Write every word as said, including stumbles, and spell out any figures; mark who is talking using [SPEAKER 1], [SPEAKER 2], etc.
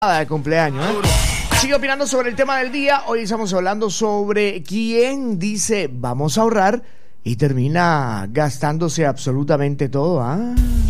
[SPEAKER 1] de cumpleaños, ¿eh? Sigue opinando sobre el tema del día. Hoy estamos hablando sobre quién dice vamos a ahorrar y termina gastándose absolutamente todo, ¿ah?